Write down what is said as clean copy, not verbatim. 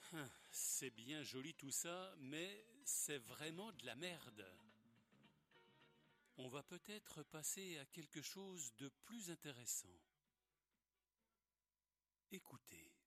C'est bien joli tout ça, mais c'est vraiment de la merde. On va peut-être passer à quelque chose de plus intéressant. Écoutez.